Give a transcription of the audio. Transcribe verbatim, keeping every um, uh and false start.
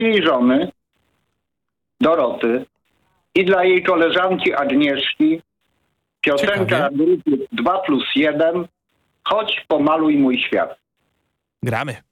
jej żony Doroty i dla jej koleżanki Agnieszki piosenka Ciekawie. grupy dwa plus jeden, Chodź pomaluj mój świat. Gramy.